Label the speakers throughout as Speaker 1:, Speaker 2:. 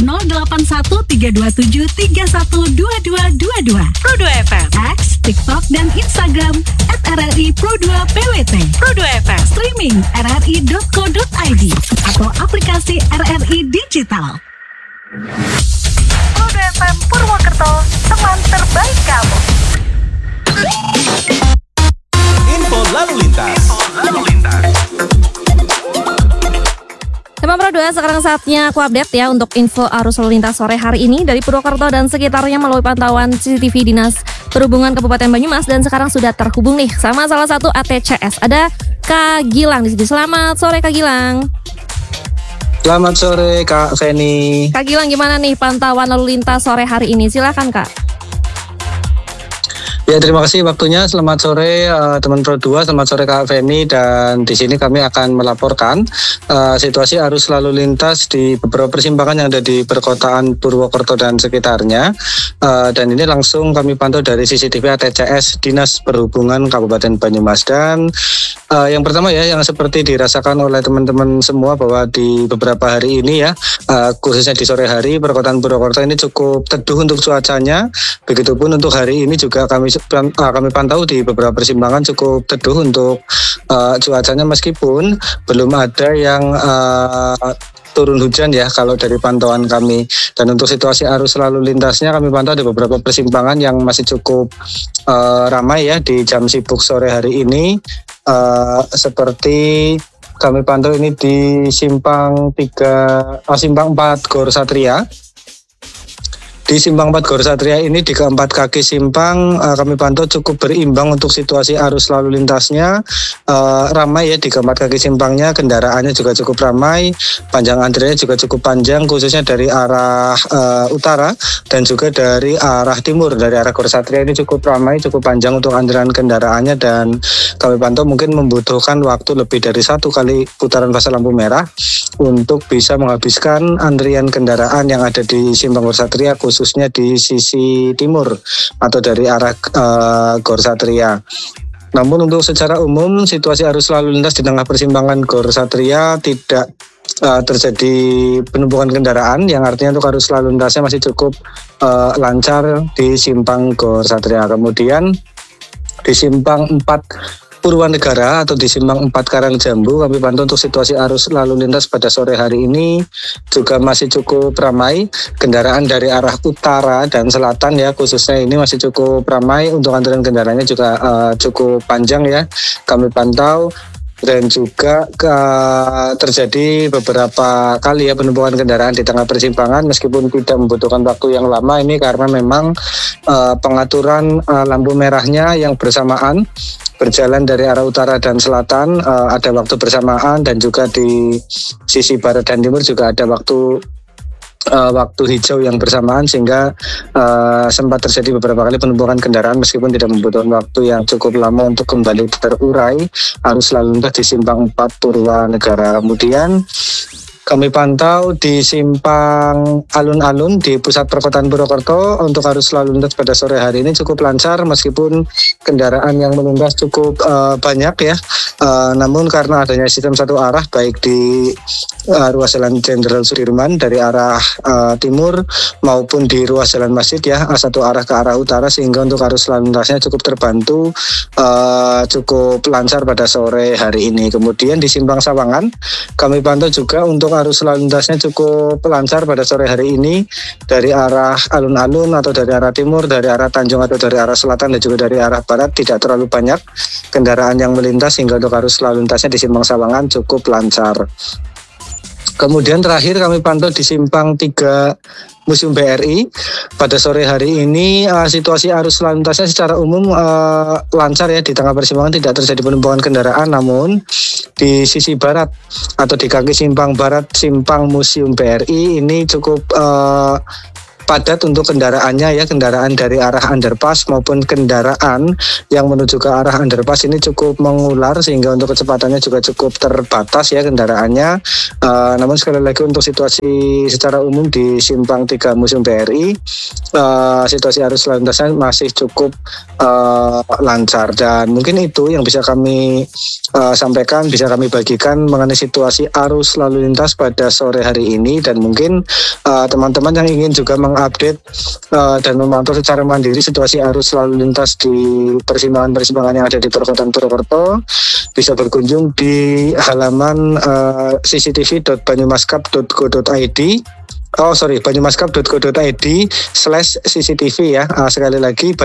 Speaker 1: 081-327-3122. Pro2 FM. X, TikTok, dan Instagram @RRI Pro2PWT. Pro2 FM. Streaming rri.co.id atau aplikasi RRI Digital. Pro2 FM Purwokerto, teman terbaik kamu.
Speaker 2: Info lalu lintas.
Speaker 3: Teman Pro2, sekarang saatnya aku update ya untuk info arus lalu lintas sore hari ini dari Purwokerto dan sekitarnya melalui pantauan CCTV Dinas Perhubungan Kabupaten Banyumas, dan sekarang sudah terhubung nih sama salah satu ATCS. Ada Kak Gilang di sini. Selamat sore Kak Gilang.
Speaker 4: Selamat sore Kak Feni.
Speaker 3: Kak Gilang, gimana nih pantauan lalu lintas sore hari ini? Silakan Kak.
Speaker 4: Ya, terima kasih waktunya. Selamat sore teman Pro2, selamat sore Kak Feni, dan di sini kami akan melaporkan situasi arus lalu lintas di beberapa persimpangan yang ada di perkotaan Purwokerto dan sekitarnya. Dan ini langsung kami pantau dari CCTV ATCS Dinas Perhubungan Kabupaten Banyumas. Dan yang pertama ya, yang seperti dirasakan oleh teman-teman semua bahwa di beberapa hari ini ya, khususnya di sore hari, perkotaan Purwokerto ini cukup teduh untuk cuacanya. Begitupun untuk hari ini juga kami pantau di beberapa persimpangan cukup teduh untuk cuacanya, meskipun belum ada yang turun hujan ya kalau dari pantauan kami. Dan untuk situasi arus lalu lintasnya kami pantau di beberapa persimpangan yang masih cukup ramai ya di jam sibuk sore hari ini, seperti kami pantau ini di simpang 4 Gor Satria. Di simpang 4 Gor Satria ini di keempat kaki simpang kami pantau cukup berimbang untuk situasi arus lalu lintasnya, ramai ya di keempat kaki simpangnya, kendaraannya juga cukup ramai, panjang antriannya juga cukup panjang, khususnya dari arah utara dan juga dari arah timur. Dari arah Gor Satria ini cukup ramai, cukup panjang untuk antrian kendaraannya, dan kami pantau mungkin membutuhkan waktu lebih dari 1 kali putaran fase lampu merah untuk bisa menghabiskan antrian kendaraan yang ada di simpang Gor Satria, khususnya di sisi timur atau dari arah Gor Satria. Namun untuk secara umum situasi arus lalu lintas di tengah persimpangan Gor Satria tidak terjadi penumpukan kendaraan, yang artinya untuk arus lalu lintasnya masih cukup lancar di simpang Gor Satria. Kemudian di simpang 4 Purwanegara atau di simpang 4 Karangjambu kami pantau untuk situasi arus lalu lintas pada sore hari ini juga masih cukup ramai. Kendaraan dari arah utara dan selatan ya khususnya ini masih cukup ramai, untuk antrian kendaraannya juga cukup panjang ya kami pantau. Dan juga terjadi beberapa kali ya penumpukan kendaraan di tengah persimpangan, meskipun tidak membutuhkan waktu yang lama ini karena memang pengaturan lampu merahnya yang bersamaan berjalan dari arah utara dan selatan ada waktu bersamaan, dan juga di sisi barat dan timur juga ada waktu hijau yang bersamaan, sehingga sempat terjadi beberapa kali penumpukan kendaraan meskipun tidak membutuhkan waktu yang cukup lama untuk kembali terurai arus lalu lintas di simpang 4 Purwanegara. Kemudian kami pantau di simpang Alun-Alun di pusat perkotaan Purwokerto untuk arus lalu lintas pada sore hari ini cukup lancar meskipun kendaraan yang melintas cukup banyak ya. Namun karena adanya sistem satu arah baik di ruas jalan Jenderal Sudirman dari arah timur maupun di ruas jalan Masjid ya, satu arah ke arah utara, sehingga untuk arus lalu lintasnya cukup terbantu, cukup lancar pada sore hari ini. Kemudian di simpang Sawangan kami pantau juga untuk arus lalu lintasnya cukup lancar pada sore hari ini dari arah alun-alun atau dari arah timur, dari arah Tanjung atau dari arah selatan dan juga dari arah barat tidak terlalu banyak kendaraan yang melintas, sehingga untuk arus lalu lintasnya di simpang Sawangan cukup lancar. Kemudian terakhir kami pantau di simpang 3 Museum BRI pada sore hari ini situasi arus lalu lintasnya secara umum lancar ya, di tengah persimpangan tidak terjadi penumpukan kendaraan, namun di sisi barat atau di kaki simpang barat simpang Museum BRI ini cukup padat untuk kendaraannya ya, kendaraan dari arah underpass maupun kendaraan yang menuju ke arah underpass ini cukup mengular sehingga untuk kecepatannya juga cukup terbatas ya kendaraannya. Namun sekali lagi untuk situasi secara umum di Simpang 3 Museum BRI, situasi arus lalu lintasnya masih cukup lancar, dan mungkin itu yang bisa kami sampaikan, bisa kami bagikan mengenai situasi arus lalu lintas pada sore hari ini. Dan mungkin teman-teman yang ingin juga mengupdate dan memantau secara mandiri situasi arus lalu lintas di persimpangan-persimpangan yang ada di Perkotaan Purwokerto, bisa berkunjung di halaman cctv.banyumaskap.go.id. banyumaskap.go.id/CCTV ya. Sekali lagi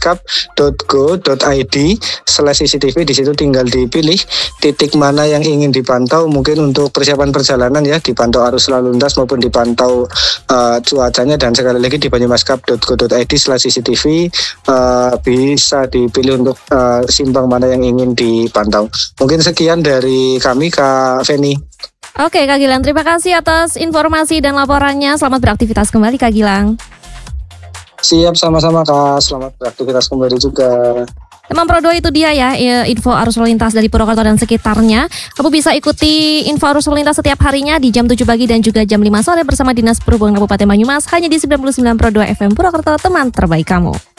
Speaker 4: banyumaskap.go.id/CCTV. Di situ tinggal dipilih titik mana yang ingin dipantau, mungkin untuk persiapan perjalanan ya, dipantau arus lalu lintas maupun dipantau cuacanya. Dan sekali lagi di banyumaskap.go.id/CCTV bisa dipilih untuk simpang mana yang ingin dipantau. Mungkin sekian dari kami, Kak Feni.
Speaker 3: Oke Kak Gilang, terima kasih atas informasi dan laporannya. Selamat beraktivitas kembali Kak Gilang.
Speaker 4: Siap, sama-sama Kak. Selamat beraktivitas kembali juga.
Speaker 3: Teman Pro 2 itu dia ya, info arus lalu lintas dari Purwokerto dan sekitarnya. Kamu bisa ikuti info arus lalu lintas setiap harinya di jam 7 pagi dan juga jam 5 sore bersama Dinas Perhubungan Kabupaten Banyumas hanya di 99 Pro 2 FM Purwokerto, teman terbaik kamu.